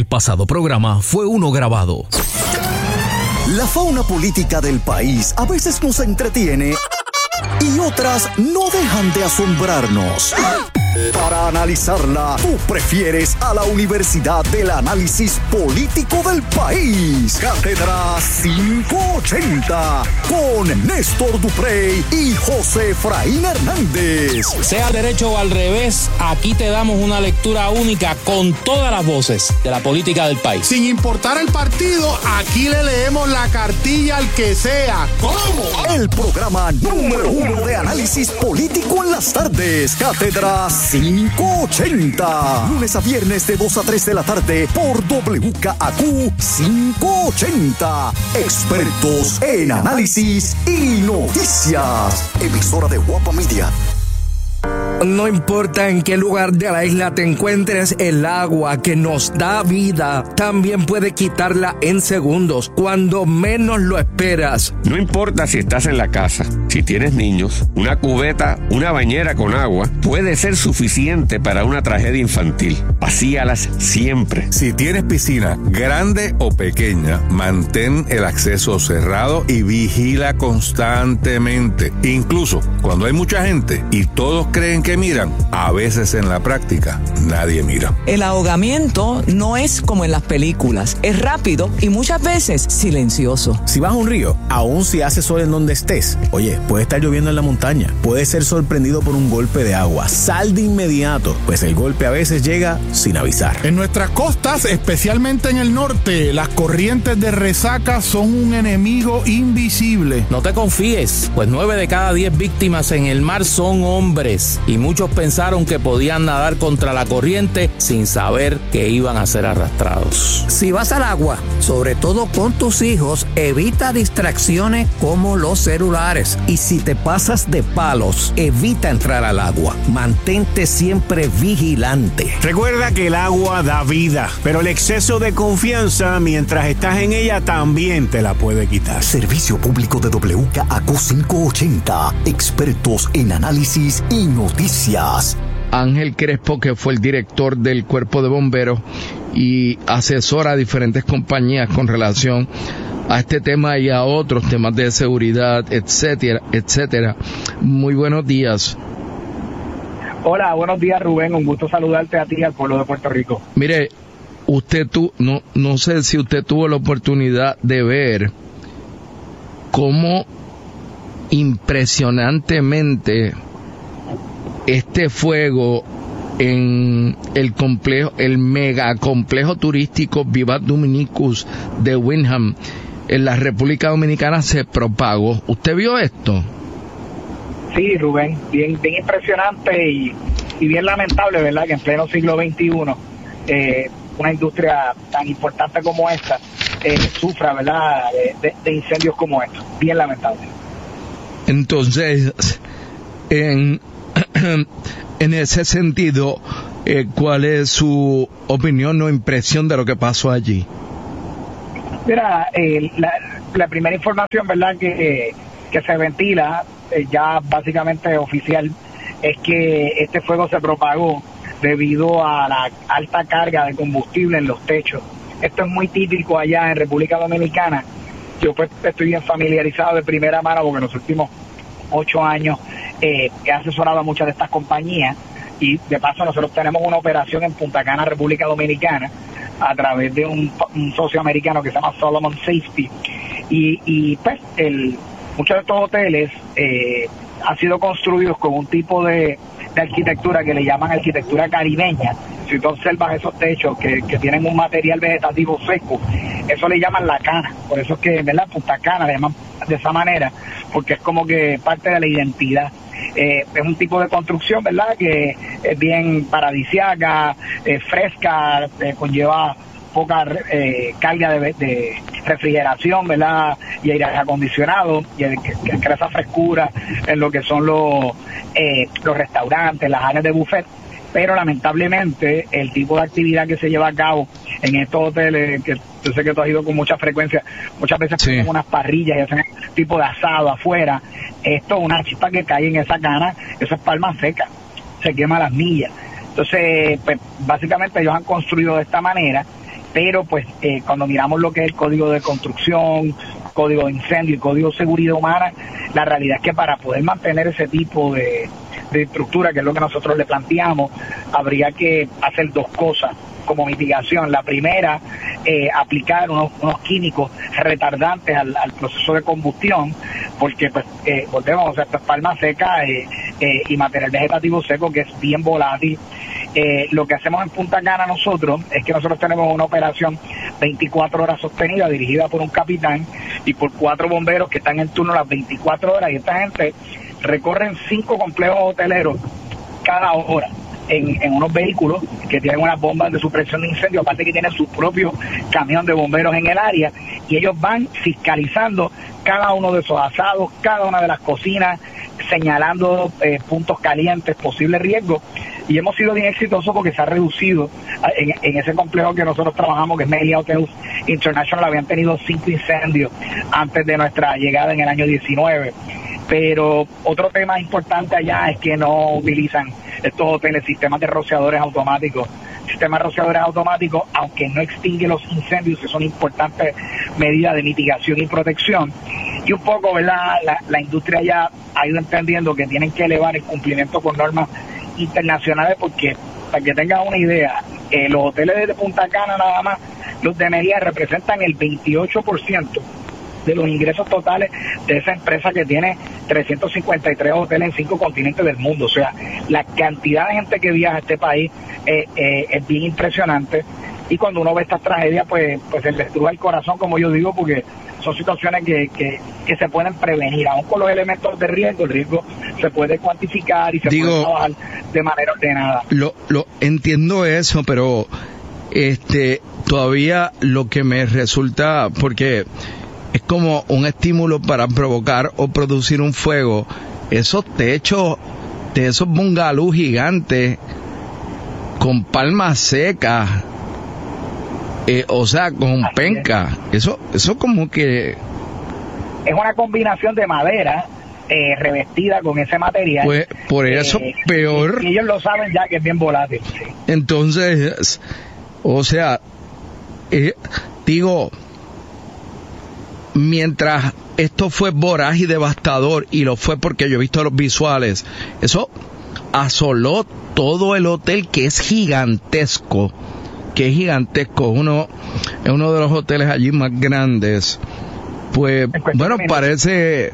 El pasado programa fue uno grabado. La fauna política del país a veces nos entretiene y otras no dejan de asombrarnos. Para analizarla, tú prefieres a la Universidad del Análisis Político del País. Cátedra 580 con Néstor Duprey y José Efraín Hernández. Sea al derecho o al revés, aquí te damos una lectura única con todas las voces de la política del país. Sin importar el partido, aquí le leemos la cartilla al que sea. ¿Cómo? El programa número 1 de análisis político en las tardes. Cátedra 580. Lunes a viernes de 2 a 3 de la tarde por WKAQ 580. Expertos en análisis y noticias. Emisora de Guapa Media. No importa en qué lugar de la isla te encuentres, el agua que nos da vida también puede quitarla en segundos, cuando menos lo esperas. No importa si estás en la casa, si tienes niños, una cubeta, una bañera con agua puede ser suficiente para una tragedia infantil. Vacíalas siempre. Si tienes piscina, grande o pequeña, mantén el acceso cerrado y vigila constantemente. Incluso cuando hay mucha gente y todos creen que miran, a veces en la práctica nadie mira. El ahogamiento no es como en las películas, es rápido y muchas veces silencioso. Si vas a un río, aun si hace sol en donde estés, oye, puede estar lloviendo en la montaña, puedes ser sorprendido por un golpe de agua, sal de inmediato, pues el golpe a veces llega sin avisar. En nuestras costas, especialmente en el norte, las corrientes de resaca son un enemigo invisible. No te confíes, pues 9 de cada 10 víctimas en el mar son hombres y muchos pensaron que podían nadar contra la corriente sin saber que iban a ser arrastrados. Si vas al agua, sobre todo con tus hijos, evita distracciones como los celulares. Y si te pasas de palos, evita entrar al agua. Mantente siempre vigilante. Recuerda que el agua da vida, pero el exceso de confianza mientras estás en ella también te la puede quitar. Servicio público de WKAQ 580. Expertos en análisis y noticias. Ángel Crespo, que fue el director del Cuerpo de Bomberos y asesora a diferentes compañías con relación a este tema y a otros temas de seguridad, etcétera, etcétera. Muy buenos días. Hola, buenos días, Rubén. Un gusto saludarte a ti y al pueblo de Puerto Rico. Mire, no sé si usted tuvo la oportunidad de ver cómo impresionantemente este fuego en el mega complejo turístico Vivat Dominicus de Windham en la República Dominicana se propagó. ¿Usted vio esto? Sí, Rubén, bien impresionante y bien lamentable, ¿verdad? Que en pleno siglo XXI una industria tan importante como esta sufra, ¿verdad? De incendios como estos. Bien lamentable. Entonces, en ese sentido, ¿cuál es su opinión o impresión de lo que pasó allí? Mira, la primera información, ¿verdad?, que se ventila, ya básicamente oficial, es que este fuego se propagó debido a la alta carga de combustible en los techos. Esto es muy típico allá en República Dominicana. Yo pues estoy bien familiarizado de primera mano porque en los últimos 8 años he asesorado a muchas de estas compañías y de paso nosotros tenemos una operación en Punta Cana, República Dominicana, a través de un socio americano que se llama Solomon Safety y pues muchos de estos hoteles han sido construidos con un tipo de arquitectura que le llaman arquitectura caribeña. Si tú observas esos techos que tienen un material vegetativo seco, eso le llaman la cana. Por eso es que, ¿verdad?, Punta Cana le llaman de esa manera, porque es como que parte de la identidad. Es un tipo de construcción, ¿verdad?, que es bien paradisiaca, fresca, conlleva poca carga de refrigeración, ¿verdad?, y aire acondicionado, y que crea esa frescura en lo que son los restaurantes, las áreas de buffet. Pero lamentablemente el tipo de actividad que se lleva a cabo en estos hoteles, que yo sé que tú has ido con mucha frecuencia, muchas veces sí, ponen unas parrillas y hacen tipo de asado afuera. Esto, una chispa que cae en esa cana, eso es palma seca, se quema las millas. Entonces, pues básicamente ellos han construido de esta manera pero pues cuando miramos lo que es el código de construcción, código de incendio y código de seguridad humana, la realidad es que para poder mantener ese tipo de estructura, que es lo que nosotros le planteamos, habría que hacer dos cosas como mitigación. La primera, aplicar unos químicos retardantes al proceso de combustión, porque pues volvemos, o sea, esto es palma seca y material vegetativo seco que es bien volátil. Lo que hacemos en Punta Cana nosotros es que nosotros tenemos una operación 24 horas sostenida, dirigida por un capitán y por 4 bomberos que están en turno las 24 horas, y esta gente recorren 5 complejos hoteleros cada hora en unos vehículos que tienen unas bombas de supresión de incendio, aparte que tienen su propio camión de bomberos en el área, y ellos van fiscalizando cada uno de esos asados, cada una de las cocinas, señalando puntos calientes, posibles riesgos, y hemos sido bien exitosos porque se ha reducido en ese complejo que nosotros trabajamos, que es Melia Hotels International. Habían tenido 5 incendios antes de nuestra llegada en el año 19. Pero otro tema importante allá es que no utilizan estos hoteles sistemas de rociadores automáticos. Sistemas de rociadores automáticos, aunque no extinguen los incendios, que son importantes medidas de mitigación y protección. Y un poco, ¿verdad? La industria ya ha ido entendiendo que tienen que elevar el cumplimiento con normas internacionales, porque, para que tengan una idea, los hoteles de Punta Cana nada más, los de Meliá, representan el 28% de los ingresos totales de esa empresa que tiene 353 hoteles en 5 continentes del mundo. O sea, la cantidad de gente que viaja a este país es bien impresionante, y cuando uno ve estas tragedias pues se le estruja el corazón, como yo digo, porque son situaciones que se pueden prevenir, aún con los elementos de riesgo. El riesgo se puede cuantificar y se puede trabajar de manera ordenada. Lo entiendo eso, pero todavía lo que me resulta, porque es como un estímulo para provocar o producir un fuego, esos techos de esos bungalú gigantes con palmas secas, o sea, con penca, eso como que es una combinación de madera revestida con ese material. Pues por eso peor. Y ellos lo saben ya que es bien volátil. Sí. Entonces, o sea, digo, mientras esto fue voraz y devastador, y lo fue porque yo he visto los visuales, eso asoló todo el hotel, que es gigantesco, es uno de los hoteles allí más grandes. Pues bueno, parece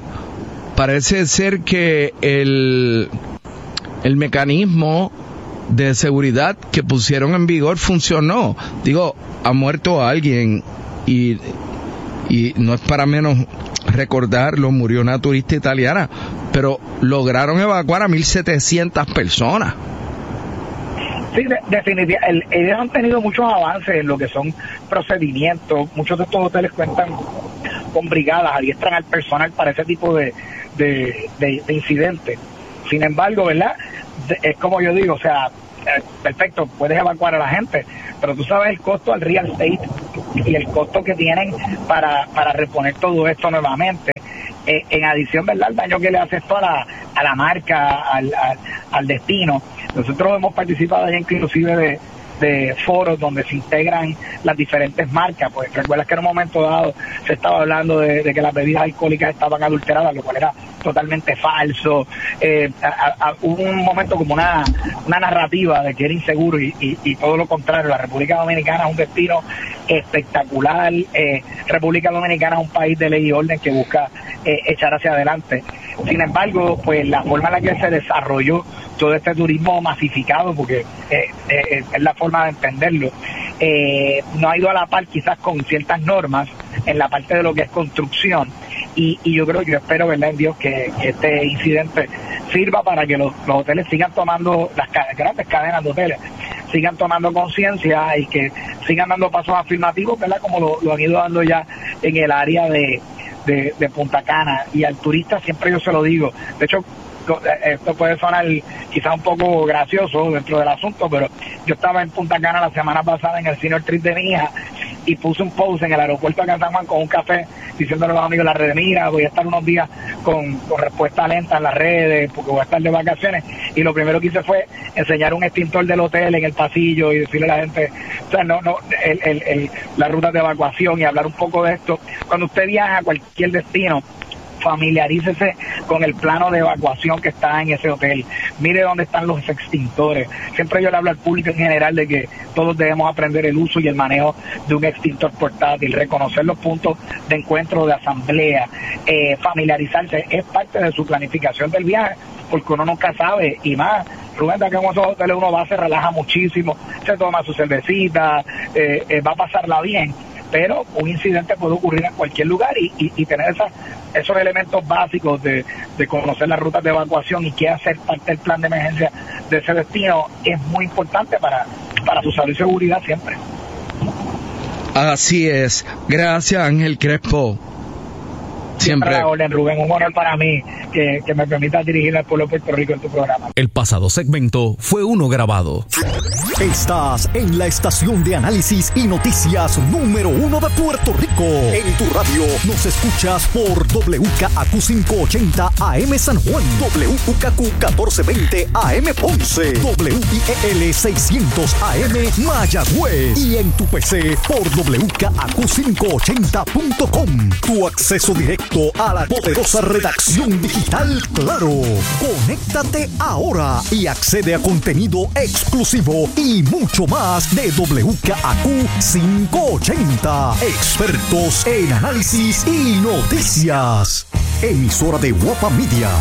ser que el mecanismo de seguridad que pusieron en vigor funcionó. Digo, ha muerto alguien, y no es para menos recordarlo, murió una turista italiana, pero lograron evacuar a 1.700 personas. Sí, definitivamente. Ellos han tenido muchos avances en lo que son procedimientos. Muchos de estos hoteles cuentan con brigadas, adiestran al personal para ese tipo de incidentes. Sin embargo, ¿verdad? Es como yo digo, o sea, perfecto, puedes evacuar a la gente, pero tú sabes el costo al real estate y el costo que tienen para reponer todo esto nuevamente. En adición, ¿verdad?, el daño que le hace esto a la marca, al destino. Nosotros hemos participado allá inclusive de foros donde se integran las diferentes marcas. Pues recuerdas que en un momento dado se estaba hablando de que las bebidas alcohólicas estaban adulteradas, lo cual era totalmente falso. Hubo un momento como una narrativa de que era inseguro, y todo lo contrario. La República Dominicana es un destino espectacular. República Dominicana es un país de ley y orden que busca echar hacia adelante. Sin embargo, pues la forma en la que se desarrolló todo este turismo masificado, porque es la forma de entenderlo, no ha ido a la par quizás con ciertas normas en la parte de lo que es construcción, y yo espero, ¿verdad?, en Dios, que este incidente sirva para que los hoteles sigan tomando, las grandes cadenas de hoteles sigan tomando conciencia y que sigan dando pasos afirmativos, ¿verdad?, como lo han ido dando ya en el área de Punta Cana. Y al turista siempre yo se lo digo, de hecho, esto puede sonar quizás un poco gracioso dentro del asunto, pero yo estaba en Punta Cana la semana pasada en el senior trip de mi hija, y puse un post en el aeropuerto de San Juan con un café diciéndole a los amigos de la red, mira, voy a estar unos días con respuesta lenta en las redes porque voy a estar de vacaciones, y lo primero que hice fue enseñar un extintor del hotel en el pasillo y decirle a la gente, o sea, las rutas de evacuación, y hablar un poco de esto. Cuando usted viaja a cualquier destino, familiarícese con el plano de evacuación que está en ese hotel. Mire dónde están los extintores. Siempre yo le hablo al público en general de que todos debemos aprender el uso y el manejo de un extintor portátil, reconocer los puntos de encuentro, de asamblea, familiarizarse. Es parte de su planificación del viaje, porque uno nunca sabe, y más, Rubén, que en esos hoteles uno va, se relaja muchísimo, se toma su cervecita, va a pasarla bien, pero un incidente puede ocurrir en cualquier lugar, y tener esos elementos básicos de conocer las rutas de evacuación y qué hacer parte del plan de emergencia de ese destino es muy importante para su salud y seguridad siempre. Así es. Gracias, Ángel Crespo. Siempre. A la orden, Rubén, un honor para mí que me permita dirigir al pueblo de Puerto Rico en tu programa. El pasado segmento fue uno grabado. Estás en la estación de análisis y noticias número 1 de Puerto Rico. En tu radio nos escuchas por WKAQ 580 AM San Juan, WKAQ 1420 AM Ponce, WIEL 600 AM Mayagüez, y en tu PC por WKAQ580.com. Tu acceso directo a la poderosa redacción digital Claro. Conéctate ahora y accede a contenido exclusivo y mucho más de WKAQ 580. Expertos en análisis y noticias. Emisora de Guapa Media.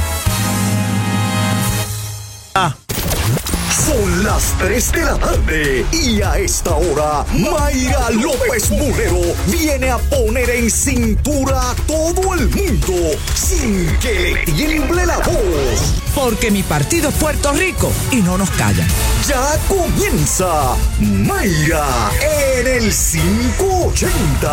Son las 3 de la tarde y a esta hora Mayra López Mulero viene a poner en cintura a todo el mundo sin que le tiemble la voz. Porque mi partido es Puerto Rico y no nos callan. Ya comienza Mayra en el 580.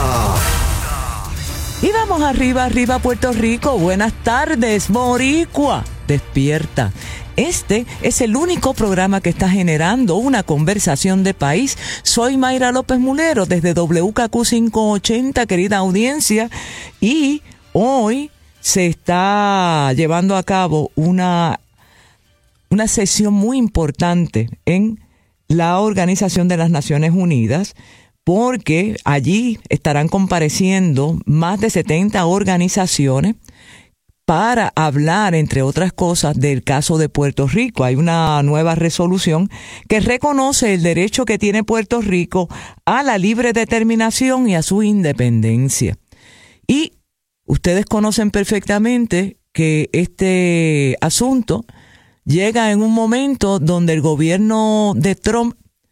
Y vamos arriba, Puerto Rico. Buenas tardes, Boricua. Despierta. Este es el único programa que está generando una conversación de país. Soy Mayra López Mulero desde WKAQ 580, querida audiencia, y hoy se está llevando a cabo una sesión muy importante en la Organización de las Naciones Unidas, porque allí estarán compareciendo más de 70 organizaciones para hablar, entre otras cosas, del caso de Puerto Rico. Hay una nueva resolución que reconoce el derecho que tiene Puerto Rico a la libre determinación y a su independencia. Y ustedes conocen perfectamente que este asunto llega en un momento donde el gobierno de Trump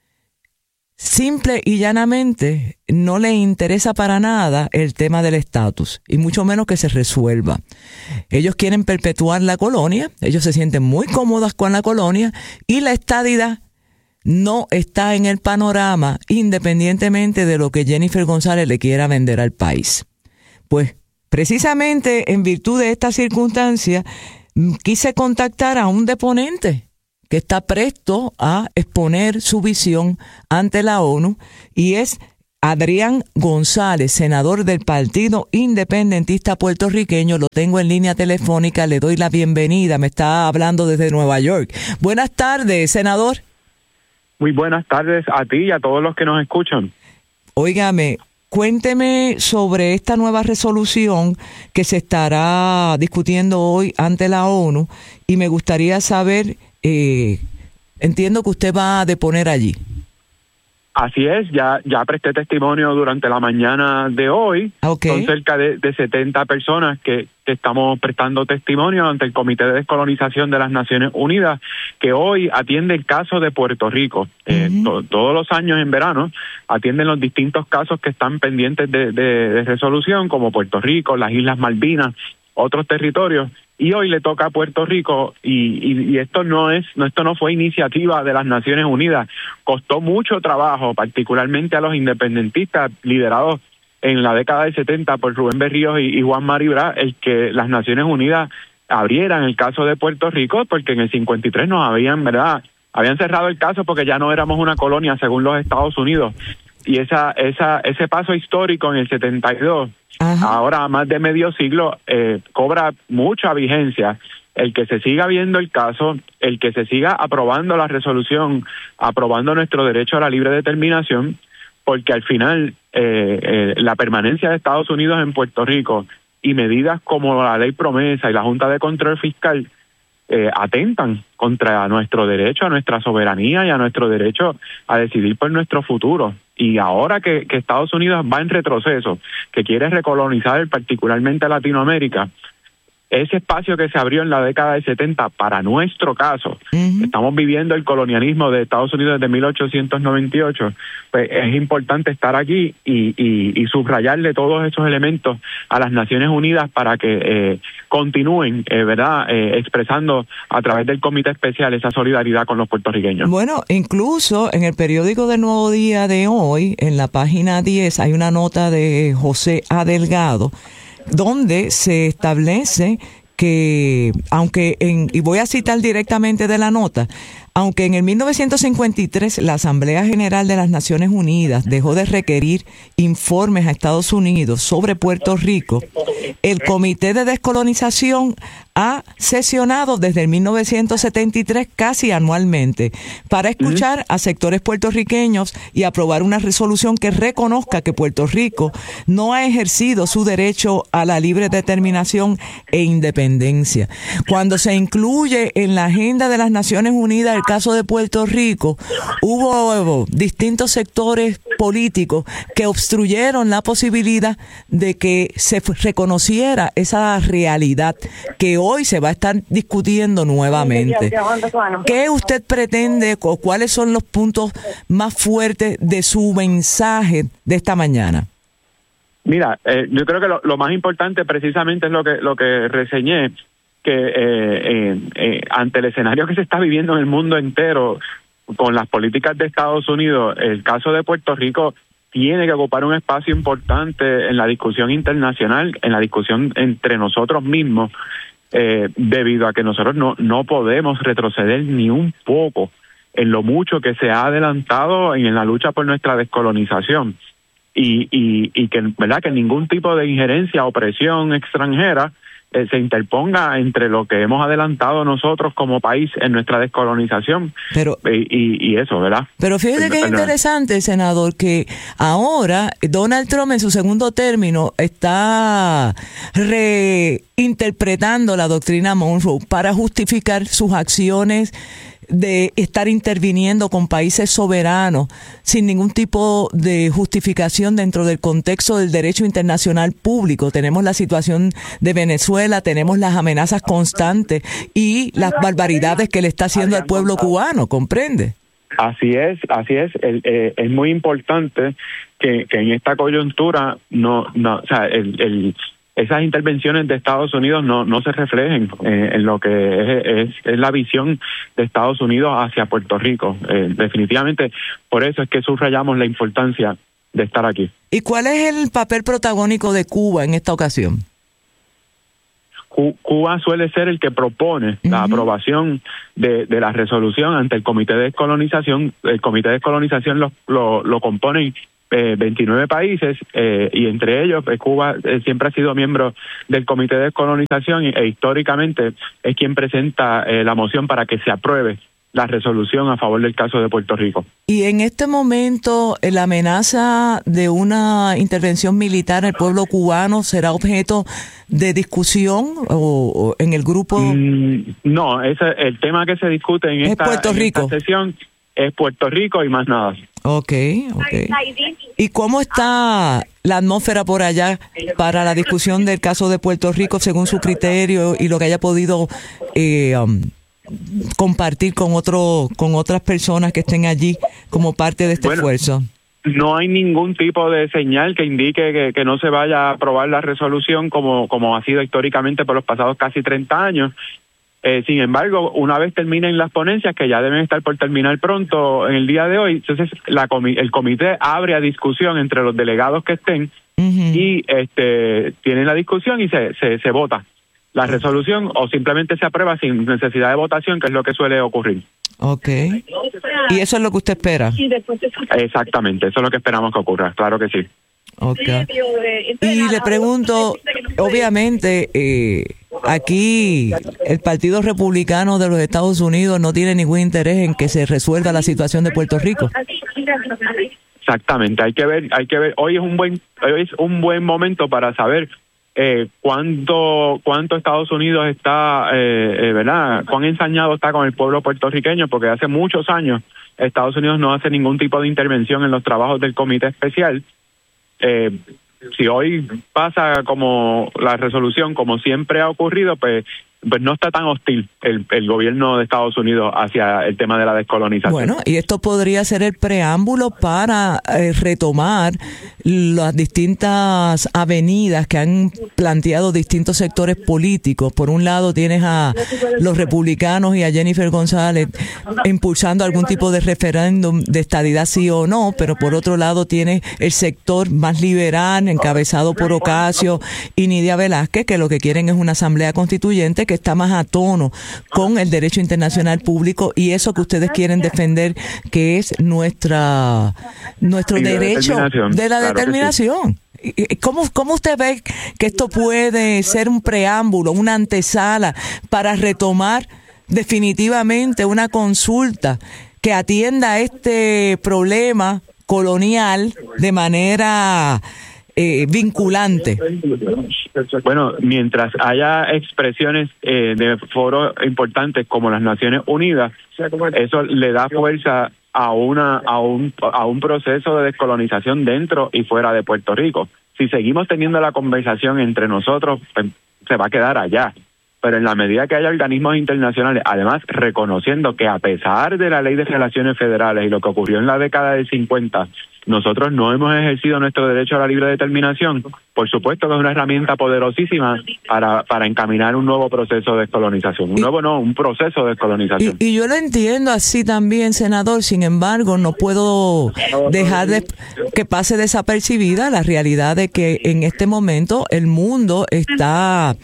simple y llanamente no le interesa para nada el tema del estatus, y mucho menos que se resuelva. Ellos quieren perpetuar la colonia, ellos se sienten muy cómodas con la colonia, y la estadidad no está en el panorama, independientemente de lo que Jennifer González le quiera vender al país. Pues precisamente en virtud de esta circunstancia quise contactar a un deponente que está presto a exponer su visión ante la ONU, y es Adrián González, senador del Partido Independentista Puertorriqueño. Lo tengo en línea telefónica, le doy la bienvenida, me está hablando desde Nueva York. Buenas tardes, senador. Muy buenas tardes a ti y a todos los que nos escuchan. Óigame, cuénteme sobre esta nueva resolución que se estará discutiendo hoy ante la ONU, y me gustaría saber, entiendo que usted va a deponer allí. Así es, ya presté testimonio durante la mañana de hoy. Okay. Son cerca de 70 personas que estamos prestando testimonio ante el Comité de Descolonización de las Naciones Unidas, que hoy atiende el caso de Puerto Rico. Todos los años en verano atienden los distintos casos que están pendientes de resolución, como Puerto Rico, las Islas Malvinas, otros territorios, y hoy le toca a Puerto Rico, y esto no fue iniciativa de las Naciones Unidas. Costó mucho trabajo, particularmente a los independentistas liderados en la década del 70 por Rubén Berríos y Juan Maribra, el que las Naciones Unidas abrieran el caso de Puerto Rico, porque en el 53 nos habían cerrado el caso porque ya no éramos una colonia según los Estados Unidos. Y ese paso histórico en el 72, ahora más de medio siglo, cobra mucha vigencia. El que se siga viendo el caso, el que se siga aprobando la resolución, aprobando nuestro derecho a la libre determinación, porque al final la permanencia de Estados Unidos en Puerto Rico y medidas como la Ley Promesa y la Junta de Control Fiscal atentan contra nuestro derecho a nuestra soberanía y a nuestro derecho a decidir por nuestro futuro. Y ahora que Estados Unidos va en retroceso, que quiere recolonizar particularmente Latinoamérica, ese espacio que se abrió en la década del 70 para nuestro caso, estamos viviendo el colonialismo de Estados Unidos desde 1898, pues es importante estar aquí y subrayarle todos esos elementos a las Naciones Unidas para que continúen, ¿verdad?, expresando a través del Comité Especial esa solidaridad con los puertorriqueños. Bueno, incluso en el periódico del Nuevo Día de hoy, en la página 10, hay una nota de José A. Delgado, donde se establece que, y voy a citar directamente de la nota, aunque en el 1953 la Asamblea General de las Naciones Unidas dejó de requerir informes a Estados Unidos sobre Puerto Rico, el Comité de Descolonización ha sesionado desde el 1973 casi anualmente para escuchar a sectores puertorriqueños y aprobar una resolución que reconozca que Puerto Rico no ha ejercido su derecho a la libre determinación e independencia. Cuando se incluye en la agenda de las Naciones Unidas el caso de Puerto Rico, hubo distintos sectores políticos que obstruyeron la posibilidad de que se reconociera esa realidad que hoy se va a estar discutiendo nuevamente. ¿Qué usted pretende o cuáles son los puntos más fuertes de su mensaje de esta mañana? Mira, yo creo que lo más importante precisamente es lo que reseñé, que ante el escenario que se está viviendo en el mundo entero con las políticas de Estados Unidos, el caso de Puerto Rico tiene que ocupar un espacio importante en la discusión internacional, en la discusión entre nosotros mismos, debido a que nosotros no podemos retroceder ni un poco en lo mucho que se ha adelantado en la lucha por nuestra descolonización y que, ¿verdad?, que ningún tipo de injerencia o presión extranjera se interponga entre lo que hemos adelantado nosotros como país en nuestra descolonización. Pero, y eso, ¿verdad? Pero fíjese que es interesante, senador, que ahora Donald Trump en su segundo término está reinterpretando la doctrina Monroe para justificar sus acciones de estar interviniendo con países soberanos sin ningún tipo de justificación dentro del contexto del derecho internacional público. Tenemos la situación de Venezuela, tenemos las amenazas constantes y las barbaridades que le está haciendo al pueblo cubano, ¿comprende? Así es. Es muy importante que en esta coyuntura esas intervenciones de Estados Unidos no se reflejen en lo que es la visión de Estados Unidos hacia Puerto Rico. Definitivamente, por eso es que subrayamos la importancia de estar aquí. ¿Y cuál es el papel protagónico de Cuba en esta ocasión? Cuba suele ser el que propone la aprobación de la resolución ante el Comité de Descolonización. El Comité de Descolonización lo componen 29 países y entre ellos Cuba siempre ha sido miembro del Comité de Descolonización e históricamente es quien presenta la moción para que se apruebe la resolución a favor del caso de Puerto Rico. Y en este momento, ¿la amenaza de una intervención militar al pueblo cubano será objeto de discusión o en el grupo? No, el tema que se discute en esta sesión es Puerto Rico y más nada. Okay. ¿Y cómo está la atmósfera por allá para la discusión del caso de Puerto Rico según su criterio y lo que haya podido compartir con otras personas que estén allí como parte de este esfuerzo? No hay ningún tipo de señal que indique que no se vaya a aprobar la resolución como ha sido históricamente por los pasados casi 30 años. Sin embargo, una vez terminen las ponencias, que ya deben estar por terminar pronto en el día de hoy, entonces el comité abre a discusión entre los delegados que estén y tienen la discusión y se vota la resolución o simplemente se aprueba sin necesidad de votación, que es lo que suele ocurrir. Ok. ¿Y eso es lo que usted espera? Exactamente, eso es lo que esperamos que ocurra, claro que sí. Okay. Y le pregunto, obviamente, aquí el Partido Republicano de los Estados Unidos no tiene ningún interés en que se resuelva la situación de Puerto Rico. Exactamente, hay que ver. Hoy es un buen momento para saber cuánto Estados Unidos está, ¿verdad? Cuán ensañado está con el pueblo puertorriqueño, porque hace muchos años Estados Unidos no hace ningún tipo de intervención en los trabajos del Comité Especial. Si hoy pasa como la resolución, como siempre ha ocurrido, pues no está tan hostil el gobierno de Estados Unidos hacia el tema de la descolonización. Bueno, y esto podría ser el preámbulo para retomar las distintas avenidas que han planteado distintos sectores políticos. Por un lado tienes a los republicanos y a Jennifer González impulsando algún tipo de referéndum de estadidad sí o no, pero por otro lado tienes el sector más liberal encabezado por Ocasio y Nidia Velázquez, que lo que quieren es una asamblea constituyente que está más a tono con el derecho internacional público y eso que ustedes quieren defender, que es nuestro derecho de la determinación. ¿Cómo usted ve que esto puede ser un preámbulo, una antesala para retomar definitivamente una consulta que atienda este problema colonial de manera vinculante? Bueno, mientras haya expresiones de foros importantes como las Naciones Unidas, eso le da fuerza a un proceso de descolonización dentro y fuera de Puerto Rico. Si seguimos teniendo la conversación entre nosotros, pues, se va a quedar allá. Pero en la medida que haya organismos internacionales, además reconociendo que a pesar de la Ley de Relaciones Federales y lo que ocurrió en la década del 50, nosotros no hemos ejercido nuestro derecho a la libre determinación, por supuesto que es una herramienta poderosísima para encaminar un nuevo proceso de descolonización. Un proceso de descolonización. Y yo lo entiendo así también, senador, sin embargo, no puedo dejar de que pase desapercibida la realidad de que en este momento el mundo está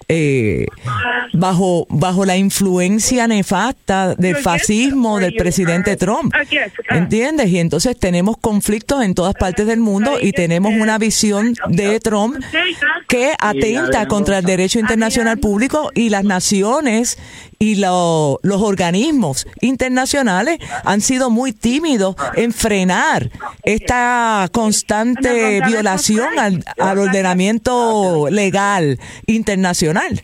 bajo la influencia nefasta del fascismo del presidente Trump, ¿entiendes? Y entonces tenemos conflictos en todas partes del mundo y tenemos una visión de Trump que atenta contra el derecho internacional público y las naciones y los organismos internacionales han sido muy tímidos en frenar esta constante violación al ordenamiento legal internacional.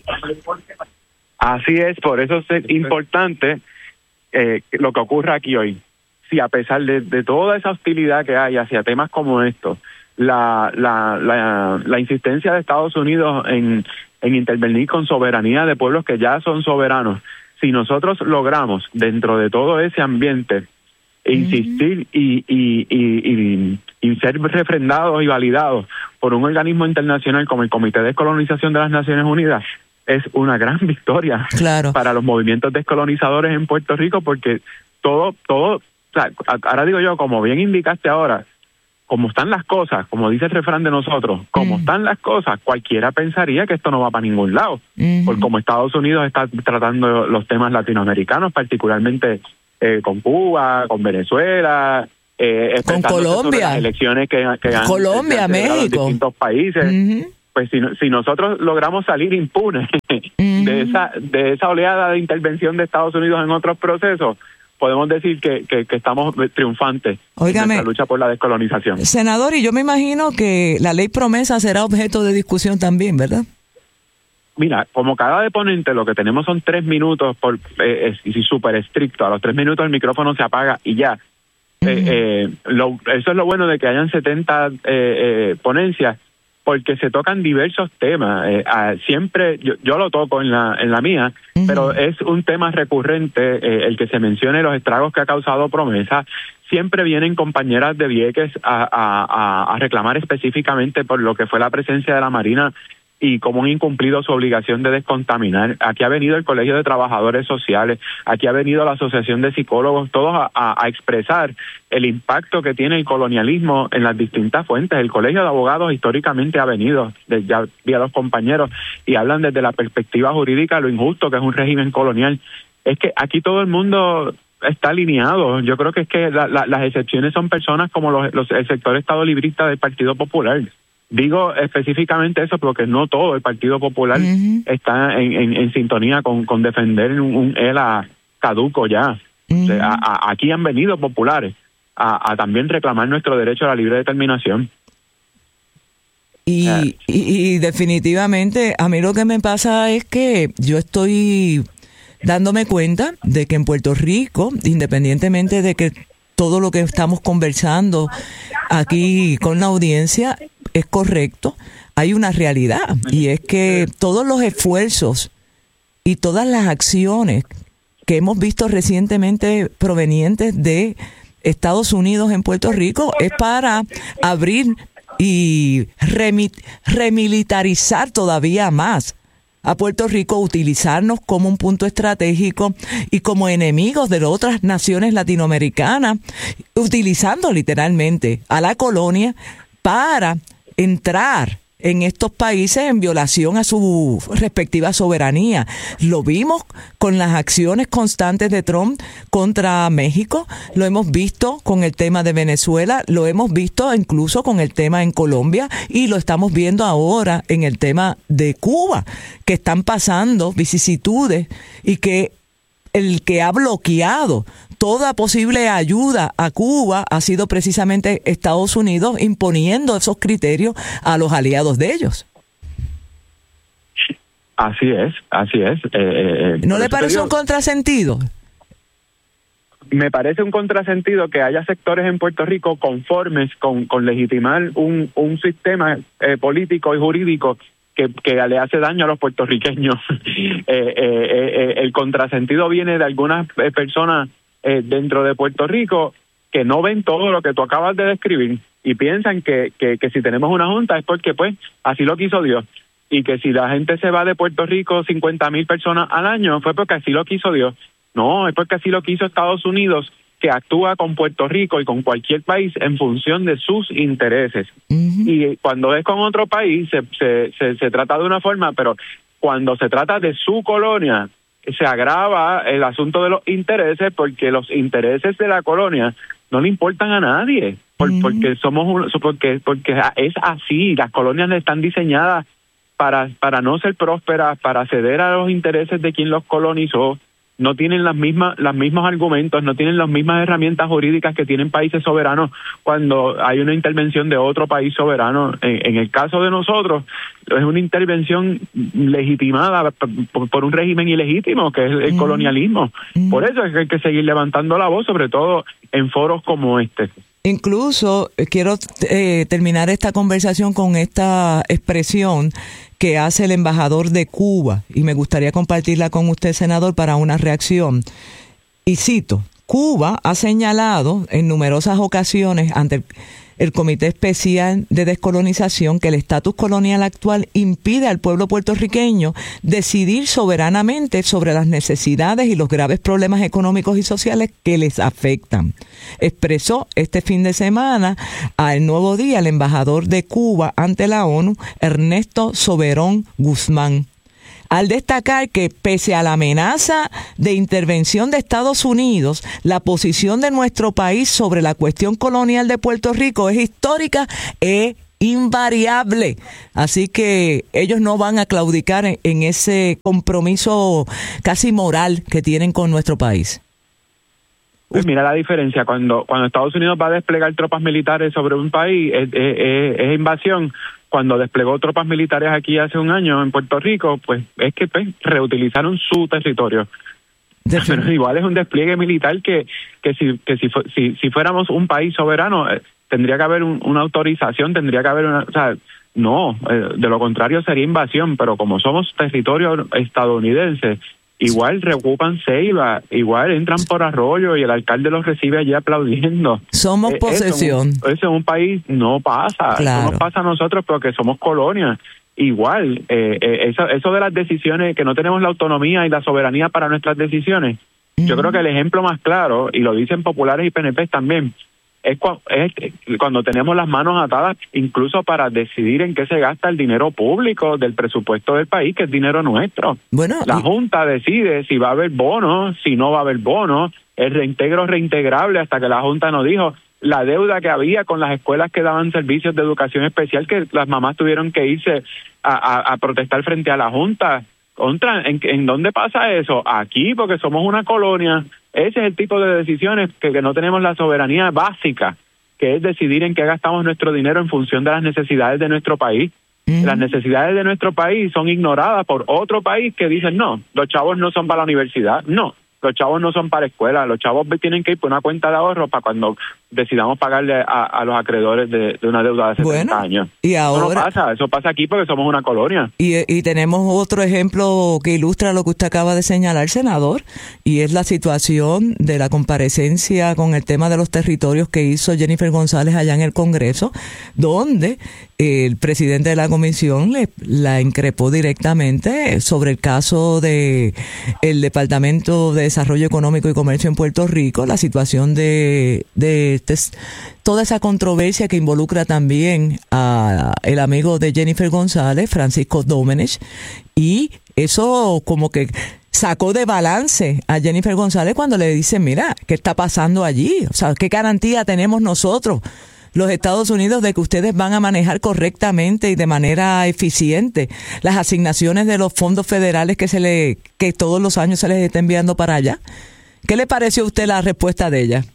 Así es, por eso es importante lo que ocurre aquí hoy. Si a pesar de toda esa hostilidad que hay hacia temas como estos, la insistencia de Estados Unidos en intervenir con soberanía de pueblos que ya son soberanos, si nosotros logramos dentro de todo ese ambiente insistir y ser refrendados y validados por un organismo internacional como el Comité de Descolonización de las Naciones Unidas, es una gran victoria para los movimientos descolonizadores en Puerto Rico, porque todo, o sea, ahora digo yo, como bien indicaste ahora, como están las cosas, como dice el refrán de nosotros, como están las cosas, cualquiera pensaría que esto no va para ningún lado, por como Estados Unidos está tratando los temas latinoamericanos, particularmente con Cuba, con Venezuela, con Colombia, las elecciones que han Colombia, México, los distintos países. Pues si nosotros logramos salir impunes de esa oleada de intervención de Estados Unidos en otros procesos, podemos decir que estamos triunfantes en nuestra lucha por la descolonización. Senador, y yo me imagino que la ley promesa será objeto de discusión también, ¿verdad? Mira, como cada deponente lo que tenemos son 3 minutos, y súper estricto, a los 3 minutos el micrófono se apaga y ya. Eso es lo bueno de que hayan 70 ponencias, porque se tocan diversos temas. Siempre, yo lo toco en la mía, pero es un tema recurrente el que se mencione los estragos que ha causado Promesa. Siempre vienen compañeras de Vieques a reclamar específicamente por lo que fue la presencia de la Marina y cómo han incumplido su obligación de descontaminar. Aquí ha venido el Colegio de Trabajadores Sociales, aquí ha venido la Asociación de Psicólogos, todos a expresar el impacto que tiene el colonialismo en las distintas fuentes. El Colegio de Abogados históricamente ha venido, ya vi a los compañeros, y hablan desde la perspectiva jurídica lo injusto que es un régimen colonial. Es que aquí todo el mundo está alineado. Yo creo que es que las excepciones son personas como el sector estado librista del Partido Popular. Digo específicamente eso porque no todo el Partido Popular está en sintonía con defender un ELA caduco ya. O sea, aquí han venido populares a también reclamar nuestro derecho a la libre determinación. Y definitivamente a mí lo que me pasa es que yo estoy dándome cuenta de que en Puerto Rico, independientemente de que todo lo que estamos conversando aquí con la audiencia es correcto, hay una realidad, y es que todos los esfuerzos y todas las acciones que hemos visto recientemente provenientes de Estados Unidos en Puerto Rico es para abrir y remilitarizar todavía más a Puerto Rico, utilizarnos como un punto estratégico y como enemigos de otras naciones latinoamericanas, utilizando literalmente a la colonia para entrar en estos países en violación a su respectiva soberanía. Lo vimos con las acciones constantes de Trump contra México, lo hemos visto con el tema de Venezuela, lo hemos visto incluso con el tema en Colombia, y lo estamos viendo ahora en el tema de Cuba, que están pasando vicisitudes y que el que ha bloqueado toda posible ayuda a Cuba ha sido precisamente Estados Unidos, imponiendo esos criterios a los aliados de ellos. Así es. ¿No le parece un contrasentido? Me parece un contrasentido que haya sectores en Puerto Rico conformes con legitimar un sistema político y jurídico que le hace daño a los puertorriqueños. El contrasentido viene de algunas personas dentro de Puerto Rico que no ven todo lo que tú acabas de describir y piensan que si tenemos una junta es porque pues así lo quiso Dios, y que si la gente se va de Puerto Rico 50,000 personas al año fue porque así lo quiso Dios. No, es porque así lo quiso Estados Unidos, que actúa con Puerto Rico y con cualquier país en función de sus intereses. Y cuando es con otro país se trata de una forma, pero cuando se trata de su colonia se agrava el asunto de los intereses, porque los intereses de la colonia no le importan a nadie, porque porque es así. Las colonias están diseñadas para no ser prósperas, para ceder a los intereses de quien los colonizó. No tienen los mismos argumentos, no tienen las mismas herramientas jurídicas que tienen países soberanos cuando hay una intervención de otro país soberano. En el caso de nosotros, es una intervención legitimada por un régimen ilegítimo, que es el colonialismo. Por eso es que hay que seguir levantando la voz, sobre todo en foros como este. Incluso quiero terminar esta conversación con esta expresión que hace el embajador de Cuba, y me gustaría compartirla con usted, senador, para una reacción. Y cito: Cuba ha señalado en numerosas ocasiones ante el Comité Especial de Descolonización que el estatus colonial actual impide al pueblo puertorriqueño decidir soberanamente sobre las necesidades y los graves problemas económicos y sociales que les afectan. Expresó este fin de semana al Nuevo Día el embajador de Cuba ante la ONU, Ernesto Soberón Guzmán, al destacar que pese a la amenaza de intervención de Estados Unidos, la posición de nuestro país sobre la cuestión colonial de Puerto Rico es histórica e invariable. Así que ellos no van a claudicar en ese compromiso casi moral que tienen con nuestro país. Pues mira la diferencia, cuando Estados Unidos va a desplegar tropas militares sobre un país, es invasión. Cuando desplegó tropas militares aquí hace un año en Puerto Rico, pues es que reutilizaron su territorio. Pero igual es un despliegue militar que si fuéramos un país soberano, tendría que haber una autorización, tendría que haber de lo contrario sería invasión. Pero como somos territorio estadounidense, igual reocupan Ceiba, igual entran por Arroyo y el alcalde los recibe allí aplaudiendo. Somos posesión. Eso en un país no pasa. Claro. Eso nos pasa a nosotros porque somos colonia. Igual, eso de las decisiones, que no tenemos la autonomía y la soberanía para nuestras decisiones, yo creo que el ejemplo más claro, y lo dicen populares y PNP también, es cuando tenemos las manos atadas incluso para decidir en qué se gasta el dinero público del presupuesto del país, que es dinero nuestro. Bueno, la Junta decide si va a haber bonos, si no va a haber bonos, el reintegro reintegrable, hasta que la Junta nos dijo la deuda que había con las escuelas que daban servicios de educación especial, que las mamás tuvieron que irse a protestar frente a la Junta. ¿En dónde pasa eso? Aquí, porque somos una colonia. Ese es el tipo de decisiones que no tenemos la soberanía básica, que es decidir en qué gastamos nuestro dinero en función de las necesidades de nuestro país. Las necesidades de nuestro país son ignoradas por otro país que dicen, no, los chavos no son para la universidad, no, los chavos no son para la escuela, los chavos tienen que ir por una cuenta de ahorro para cuando decidamos pagarle a los acreedores de una deuda de 70 años. Y ahora, eso no pasa, eso pasa aquí porque somos una colonia. Y tenemos otro ejemplo que ilustra lo que usted acaba de señalar, senador, y es la situación de la comparecencia con el tema de los territorios que hizo Jennifer González allá en el Congreso, donde el presidente de la comisión la increpó directamente sobre el caso de el Departamento de Desarrollo Económico y Comercio en Puerto Rico, la situación de toda esa controversia que involucra también a el amigo de Jennifer González, Francisco Domenech, y eso como que sacó de balance a Jennifer González cuando le dicen, mira, ¿qué está pasando allí? O sea, ¿qué garantía tenemos nosotros, los Estados Unidos, de que ustedes van a manejar correctamente y de manera eficiente las asignaciones de los fondos federales que todos los años se les está enviando para allá? ¿Qué le pareció a usted la respuesta de ella?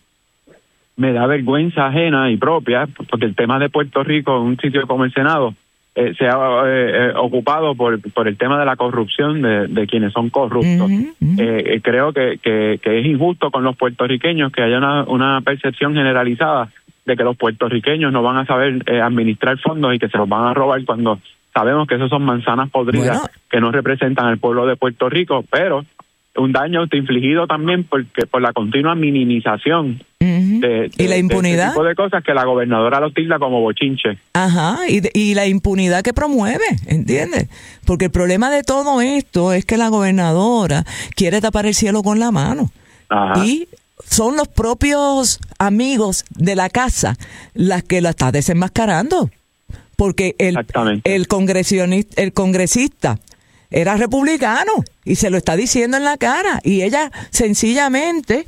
Me da vergüenza ajena y propia, porque el tema de Puerto Rico, un sitio como el Senado, se ha ocupado por el tema de la corrupción de quienes son corruptos. Creo que es injusto con los puertorriqueños que haya una percepción generalizada de que los puertorriqueños no van a saber administrar fondos y que se los van a robar, cuando sabemos que esos son manzanas podridas que no representan al pueblo de Puerto Rico, pero un daño autoinfligido también por la continua minimización y la impunidad, de este tipo de cosas que la gobernadora los tilda como bochinche. Ajá, y la impunidad que promueve, ¿entiendes? Porque el problema de todo esto es que la gobernadora quiere tapar el cielo con la mano. Ajá. Y son los propios amigos de la casa las que la está desenmascarando, porque el congresista era republicano y se lo está diciendo en la cara, y ella sencillamente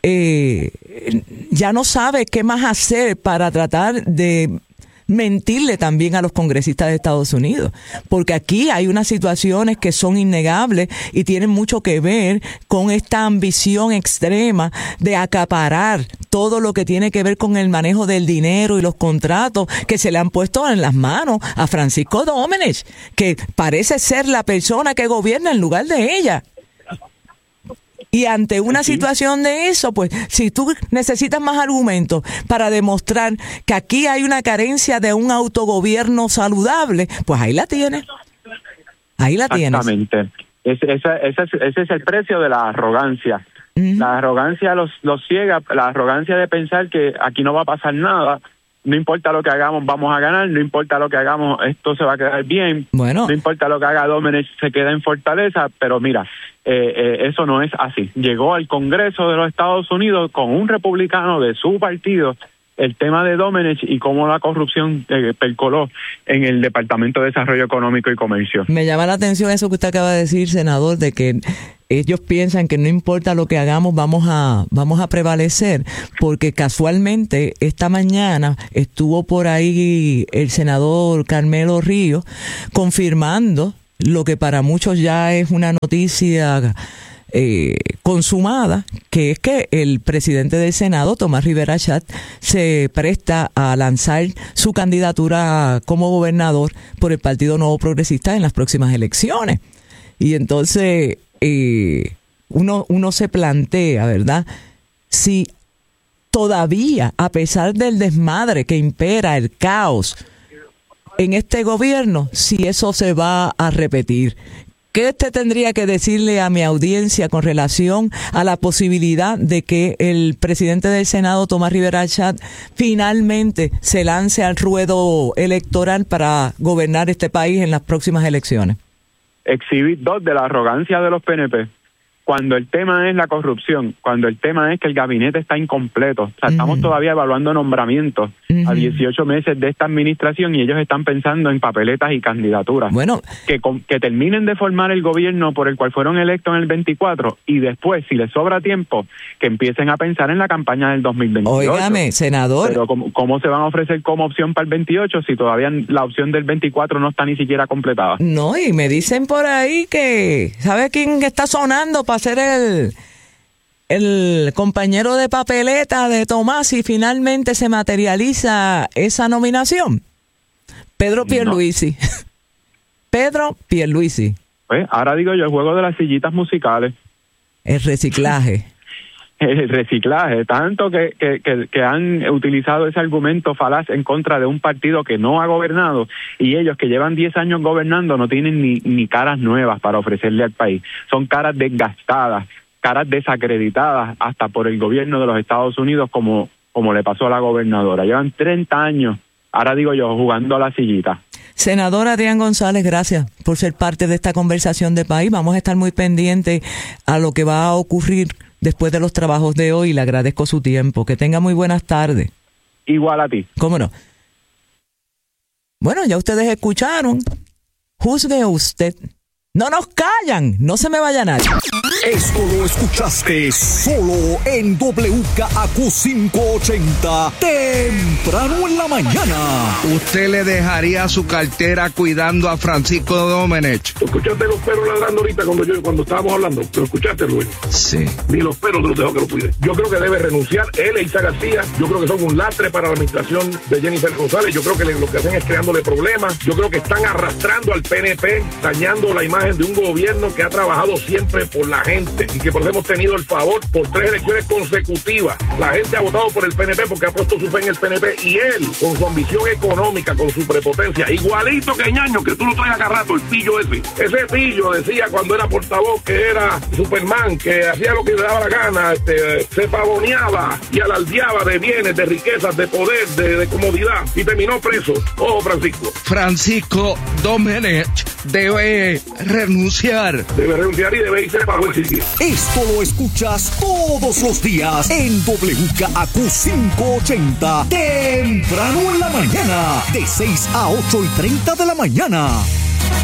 ya no sabe qué más hacer para tratar de mentirle también a los congresistas de Estados Unidos, porque aquí hay unas situaciones que son innegables y tienen mucho que ver con esta ambición extrema de acaparar todo lo que tiene que ver con el manejo del dinero y los contratos que se le han puesto en las manos a Francisco Domenech, que parece ser la persona que gobierna en lugar de ella. Y ante una situación de eso, pues, si tú necesitas más argumentos para demostrar que aquí hay una carencia de un autogobierno saludable, pues ahí la tienes. Ahí la tienes. Exactamente. Ese es el precio de la arrogancia. La arrogancia los ciega, la arrogancia de pensar que aquí no va a pasar nada. No importa lo que hagamos, vamos a ganar. No importa lo que hagamos, esto se va a quedar bien. Bueno. No importa lo que haga Domenech, se queda en fortaleza. Pero mira, eso no es así. Llegó al Congreso de los Estados Unidos con un republicano de su partido el tema de Domenech y cómo la corrupción percoló en el Departamento de Desarrollo Económico y Comercio. Me llama la atención eso que usted acaba de decir, senador, de que ellos piensan que no importa lo que hagamos, vamos a prevalecer, porque casualmente esta mañana estuvo por ahí el senador Carmelo Ríos confirmando lo que para muchos ya es una noticia consumada, que es que el presidente del Senado, Tomás Rivera Chatz, se presta a lanzar su candidatura como gobernador por el Partido Nuevo Progresista en las próximas elecciones. Y entonces uno se plantea, ¿verdad?, si todavía, a pesar del desmadre que impera, el caos en este gobierno, si eso se va a repetir. ¿Qué usted tendría que decirle a mi audiencia con relación a la posibilidad de que el presidente del Senado, Tomás Rivera Chatz, finalmente se lance al ruedo electoral para gobernar este país en las próximas elecciones? Exhibit 2 de la arrogancia de los PNP. cuando el tema es la corrupción, cuando el tema es que el gabinete está incompleto. O sea, estamos todavía evaluando nombramientos a 18 meses de esta administración y ellos están pensando en papeletas y candidaturas. Bueno, que terminen de formar el gobierno por el cual fueron electos en el 24 y después, si les sobra tiempo, que empiecen a pensar en la campaña del 2028. Óigame, senador. Pero ¿cómo se van a ofrecer como opción para el 28 si todavía la opción del 24 no está ni siquiera completada? No, y me dicen por ahí que, ¿sabe quién está sonando para ser el compañero de papeleta de Tomás si finalmente se materializa esa nominación? Pedro Pierluisi. No. Pedro Pierluisi. Pues ahora digo yo, el juego de las sillitas musicales. El reciclaje. El reciclaje, tanto que han utilizado ese argumento falaz en contra de un partido que no ha gobernado, y ellos que llevan 10 años gobernando no tienen ni caras nuevas para ofrecerle al país. Son caras desgastadas, caras desacreditadas hasta por el gobierno de los Estados Unidos, como le pasó a la gobernadora. Llevan 30 años, ahora digo yo, jugando a la sillita. Senador Adrián González, gracias por ser parte de esta conversación de país. Vamos a estar muy pendientes a lo que va a ocurrir después de los trabajos de hoy. Le agradezco su tiempo. Que tenga muy buenas tardes. Igual a ti. ¿Cómo no? Bueno, ya ustedes escucharon. Juzgue usted. No nos callan. No se me vaya nadie. Esto lo escuchaste solo en WKAQ 580, temprano en la mañana. ¿Usted le dejaría su cartera cuidando a Francisco Domenech? ¿Tú escuchaste los perros ladrando ahorita cuando estábamos hablando? ¿Lo escuchaste, Luis? Sí. Ni los perros te los dejó que lo cuide. Yo creo que debe renunciar él e Isa García. Yo creo que son un lastre para la administración de Jennifer González. Yo creo que lo que hacen es creándole problemas. Yo creo que están arrastrando al PNP, dañando la imagen de un gobierno que ha trabajado siempre por la gente y que por eso hemos tenido el favor por 3 elecciones consecutivas. La gente ha votado por el PNP porque ha puesto su fe en el PNP, y él, con su ambición económica, con su prepotencia, igualito que Ñaño, que tú lo traes acá rato, el pillo ese pillo decía cuando era portavoz que era Superman, que hacía lo que le daba la gana, se pavoneaba y alardeaba de bienes, de riquezas, de poder, de comodidad, y terminó preso. Ojo, Francisco Domenech debe renunciar. Debe renunciar y debe irse para buen sitio. Esto lo escuchas todos los días en WKAQ 580, temprano en la mañana, de 6 a 8:30 de la mañana.